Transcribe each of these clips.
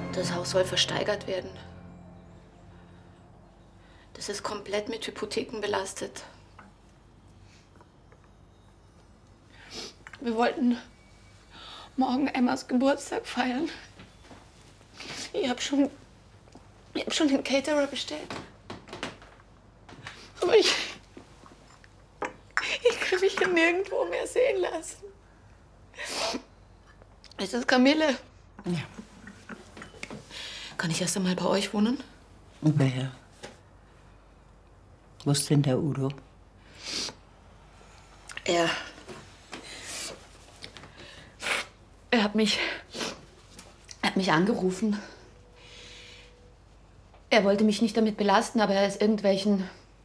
Das Haus soll versteigert werden. Das ist komplett mit Hypotheken belastet. Wir wollten morgen Emmas Geburtstag feiern. Ich hab schon den Caterer bestellt. Aber ich kann mich hier nirgendwo mehr sehen lassen. Ist das Kamille? Ja. Kann ich erst einmal bei euch wohnen? Wer? Wo ist denn der Udo? Er hat mich angerufen. Er wollte mich nicht damit belasten, aber er ist irgendwelchen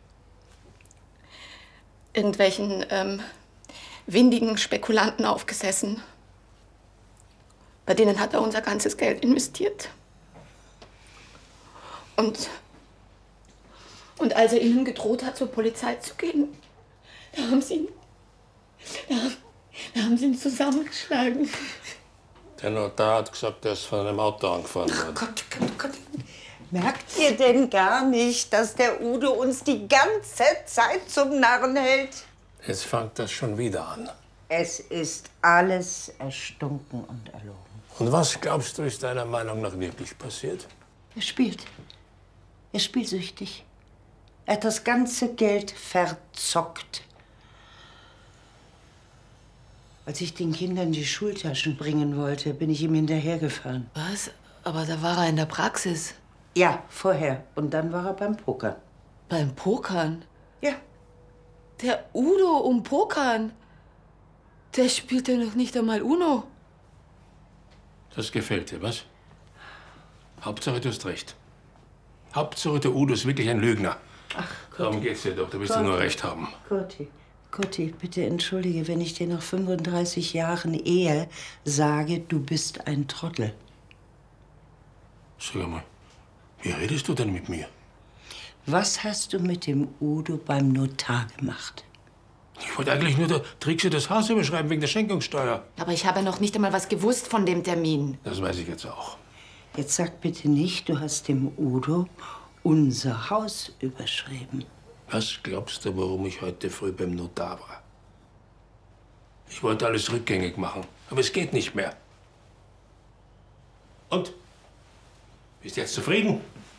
windigen Spekulanten aufgesessen. Bei denen hat er unser ganzes Geld investiert. Und als er ihnen gedroht hat, zur Polizei zu gehen, da haben sie ihn zusammengeschlagen. Der Notar hat gesagt, er ist von einem Auto angefahren worden. Gott. Merkt ihr denn gar nicht, dass der Udo uns die ganze Zeit zum Narren hält? Jetzt fängt das schon wieder an. Es ist alles erstunken und erlogen. Und was glaubst du, ist deiner Meinung nach wirklich passiert? Er spielt. Er ist spielsüchtig. Er hat das ganze Geld verzockt. Als ich den Kindern die Schultaschen bringen wollte, bin ich ihm hinterhergefahren. Was? Aber da war er in der Praxis. Ja, vorher. Und dann war er beim Pokern. Beim Pokern? Ja. Der Udo um Pokern? Der spielt ja noch nicht einmal Uno. Das gefällt dir, was? Hauptsache, du hast recht. Hauptsache, der Udo ist wirklich ein Lügner. Ach, Darum geht's dir doch, du willst ja nur recht haben. Kurti, bitte entschuldige, wenn ich dir nach 35 Jahren Ehe sage, du bist ein Trottel. Sag mal, wie redest du denn mit mir? Was hast du mit dem Udo beim Notar gemacht? Ich wollte eigentlich nur der Trickse das Haus überschreiben wegen der Schenkungssteuer. Aber ich habe noch nicht einmal was gewusst von dem Termin. Das weiß ich jetzt auch. Jetzt sag bitte nicht, du hast dem Udo unser Haus überschrieben. Was glaubst du, warum ich heute früh beim Notar war? Ich wollte alles rückgängig machen, aber es geht nicht mehr. Und? Bist du jetzt zufrieden?